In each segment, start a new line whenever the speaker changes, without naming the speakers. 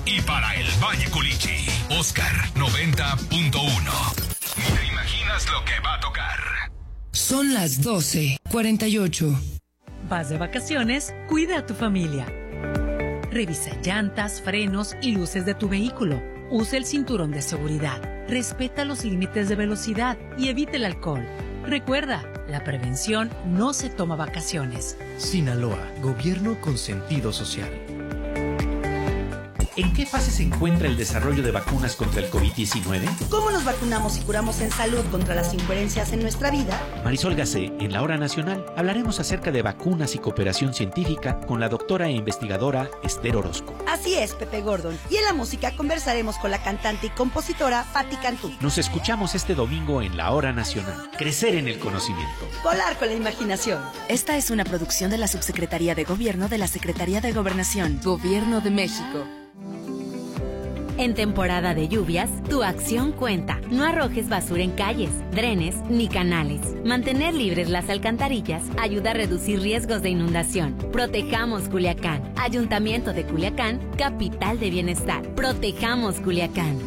Y para el Valle Culichi, Oscar 90.1. Ni te imaginas lo que va a tocar.
Son las 12:48.
Vas de vacaciones, cuida a tu familia. Revisa llantas, frenos y luces de tu vehículo. Usa el cinturón de seguridad. Respeta los límites de velocidad y evita el alcohol. Recuerda, la prevención no se toma vacaciones.
Sinaloa, gobierno con sentido social.
¿En qué fase se encuentra el desarrollo de vacunas contra el COVID-19?
¿Cómo nos vacunamos y curamos en salud contra las incoherencias en nuestra vida?
Marisol Gacé, en La Hora Nacional, hablaremos acerca de vacunas y cooperación científica con la doctora e investigadora Esther Orozco.
Así es, Pepe Gordon. Y en la música conversaremos con la cantante y compositora Patti Cantú.
Nos escuchamos este domingo en La Hora Nacional. Crecer en el conocimiento.
Volar con la imaginación.
Esta es una producción de la Subsecretaría de Gobierno de la Secretaría de Gobernación, Gobierno de México.
En temporada de lluvias, tu acción cuenta. No arrojes basura en calles, drenes ni canales. Mantener libres las alcantarillas ayuda a reducir riesgos de inundación. Protejamos Culiacán. Ayuntamiento de Culiacán, capital de bienestar. Protejamos Culiacán.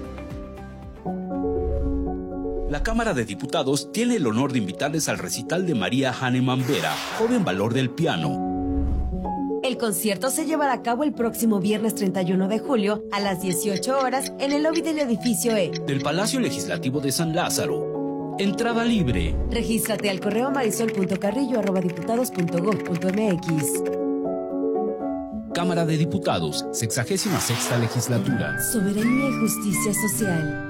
La Cámara de Diputados tiene el honor de invitarles al recital de María Hahnemann Vera, joven valor del piano.
El concierto se llevará a cabo el próximo viernes 31 de julio a las 18 horas en el lobby del edificio E
del Palacio Legislativo de San Lázaro. Entrada libre.
Regístrate al correo marisol.carrillo@diputados.gov.mx.
Cámara de Diputados, 66ª legislatura.
Soberanía y justicia social.